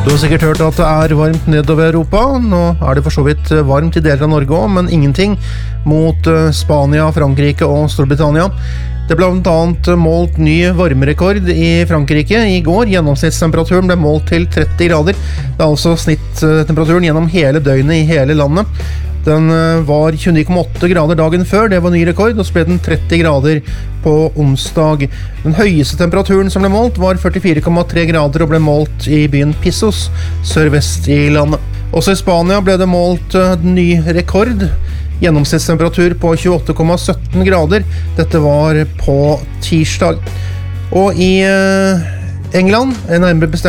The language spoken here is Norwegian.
Du har sikkert hørt at det varmt nedover Europa. Nå det for så vidt varmt I deler av Norge også, men ingenting mot Spania, Frankrike og Storbritannia. Det ble blant annet målt ny varmerekord I Frankrike I går. Gjennomsnittstemperaturen ble målt til 30 grader. Det altså snittemperaturen gjennom hele døgnet I hele landet. Den var 29,8 grader dagen før, det var ny rekord, og så ble den 30 grader på onsdag. Den høyeste temperaturen som ble målt var 44,3 grader og ble målt I byen Pissos, sørvest I landet. Også I Spania ble det målt ny rekord, gjennomsnittstemperatur på 28,17 grader. Dette var på tirsdag. Og I England, nærmere bestemt